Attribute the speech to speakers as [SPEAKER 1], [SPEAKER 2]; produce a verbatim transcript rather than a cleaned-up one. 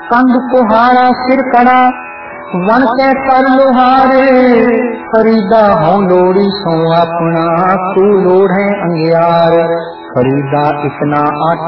[SPEAKER 1] कंध कुहाड़ा सिर कड़ा वन के कर लोहारे, फरीदा हो लोड़ी सो अपना तू लोढ़े अंगियार। फरीदा इतना आटा